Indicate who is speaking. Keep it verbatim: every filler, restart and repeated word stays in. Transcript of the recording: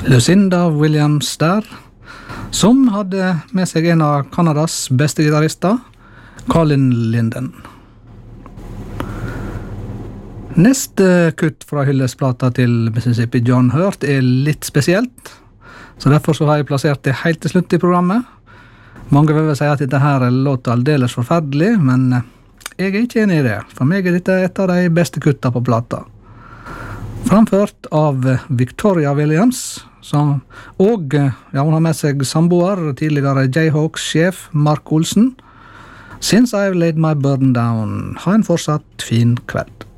Speaker 1: Lucinda Williams der, som hadde med seg en av Kanadas beste gitarister, Colin Linden. Neste kutt fra hyllesplata til Mississippi John Hurt er litt spesielt, så derfor så har jeg plassert det helt til slutt i programmet. Mange vil vel si at dette her låter aldeles forferdelig, men jeg er ikke enig i det. For meg er dette et av de beste kutta på plata. Framført av Victoria Williams, som, og ja, hun har med seg samboer, tidligere Jayhawks-sjef Mark Olsen. Since I've laid my burden down, ha en fortsatt fin kveld.